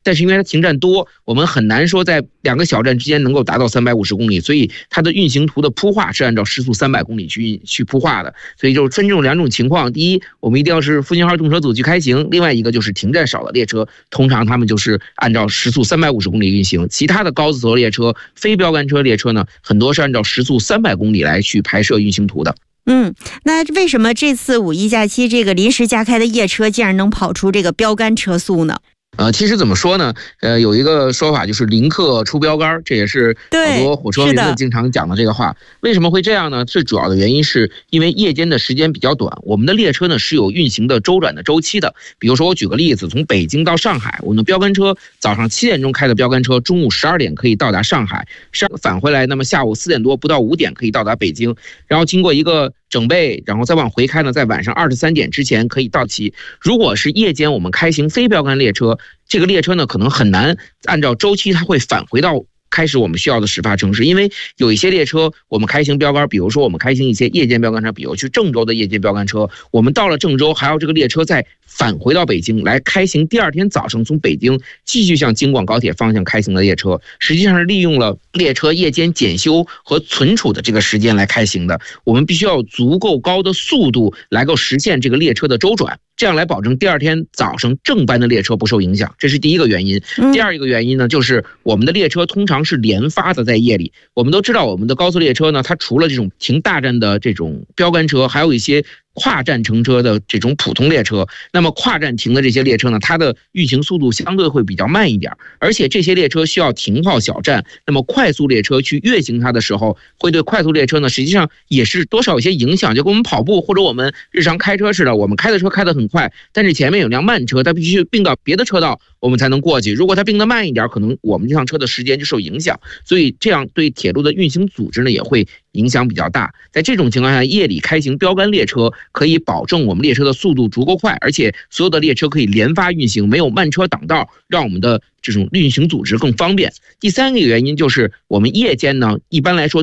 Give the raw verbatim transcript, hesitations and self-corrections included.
但是因为它停站多，我们很难说在两个小站之间能够达到三百五十公里，所以它的运行图的铺画是按照时速三百公里去去铺画的。所以就是分这种两种情况，第一，我们一定要是复兴号动车组去开行，另外一个就是停站少的列车，通常他们就是按照时速三百五十公里运行，其他的高速列车、非标杆车列车呢，很多是按照时速三百公里来去拍摄运行图的。 嗯，那为什么这次五一假期这个临时加开的夜车竟然能跑出这个标杆车速呢？ 呃，其实怎么说呢？呃，有一个说法就是临客出标杆，这也是好多火车迷们经常讲的这个话。为什么会这样呢？最主要的原因是因为夜间的时间比较短，我们的列车呢是有运行的周转的周期的。比如说，我举个例子，从北京到上海，我们的标杆车早上七点钟开的标杆车，中午十二点可以到达上海，上返回来，那么下午四点多不到五点可以到达北京，然后经过一个整备，然后再往回开呢，在晚上二十三点之前可以到齐。如果是夜间我们开行非标杆列车，这个列车呢可能很难按照周期，它会返回到开始我们需要的始发城市，因为有一些列车我们开行标杆，比如说我们开行一些夜间标杆车，比如去郑州的夜间标杆车，我们到了郑州还要这个列车再返回到北京来开行第二天早上从北京继续向京广高铁方向开行的列车，实际上是利用了列车夜间检修和存储的这个时间来开行的。我们必须要有足够高的速度来够实现这个列车的周转，这样来保证第二天早上正班的列车不受影响，这是第一个原因。第二一个原因呢，就是我们的列车通常是连发的，在夜里。我们都知道，我们的高速列车呢，它除了这种停大站的这种标杆车，还有一些跨站乘车的这种普通列车。那么跨站停的这些列车呢，它的运行速度相对会比较慢一点，而且这些列车需要停靠小站，那么快速列车去越行它的时候，会对快速列车呢实际上也是多少有些影响，就跟我们跑步或者我们日常开车似的，我们开的车开得很快，但是前面有辆慢车，它必须并到别的车道我们才能过去，如果它并得慢一点，可能我们这趟车的时间就受影响，所以这样对铁路的运行组织呢也会影响比较大。在这种情况下，夜里开行标杆列车可以保证我们列车的速度足够快，而且所有的列车可以连发运行，没有慢车挡道，让我们的这种运行组织更方便。第三个原因就是我们夜间呢，一般来说